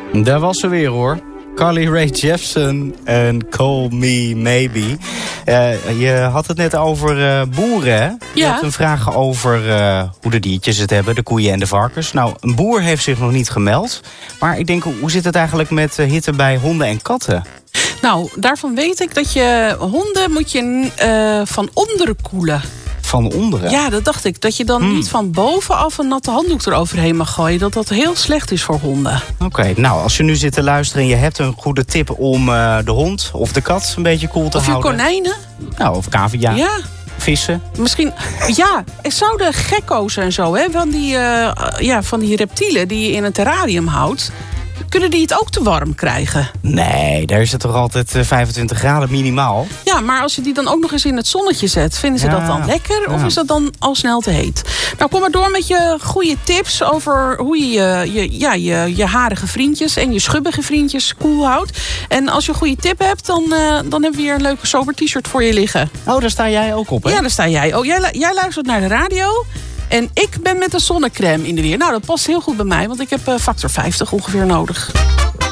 Daar was ze weer, hoor. Carly Rae Jepsen en Call Me Maybe. Je had het net over boeren, hè? Je had een vraag over hoe de diertjes het hebben, de koeien en de varkens. Nou, een boer heeft zich nog niet gemeld. Maar ik denk, hoe zit het eigenlijk met hitte bij honden en katten? Nou, daarvan weet ik dat je honden moet je van onderen koelen. Van onderen? Ja, dat dacht ik. Dat je dan niet van bovenaf een natte handdoek eroverheen mag gooien. Dat heel slecht is voor honden. Oké, nou, als je nu zit te luisteren en je hebt een goede tip om de hond of de kat een beetje koel te houden. Of je konijnen. Nou, of cavia. Ja. Vissen. Misschien, ja, er zouden gekko's en zo, hè, van die reptielen die je in een terrarium houdt. Kunnen die het ook te warm krijgen? Nee, daar is het toch altijd 25 graden minimaal? Ja, maar als je die dan ook nog eens in het zonnetje zet, vinden ze dat dan lekker? Of is dat dan al snel te heet? Nou, kom maar door met je goede tips over hoe je harige vriendjes en je schubbige vriendjes koel houdt. En als je een goede tip hebt, dan hebben we hier een leuke sober t-shirt voor je liggen. Oh, daar sta jij ook op, hè? Ja, daar sta jij. Oh, jij luistert naar de radio. En ik ben met een zonnecrème in de weer. Nou, dat past heel goed bij mij, want ik heb factor 50 ongeveer nodig.